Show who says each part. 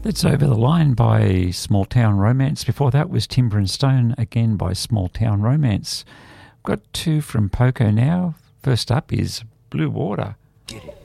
Speaker 1: That's Over the Line by Small Town Romance. Before that was Timber and Stone, again by Small Town Romance. Got two from Poco now. First up is Blue Water.
Speaker 2: Get it.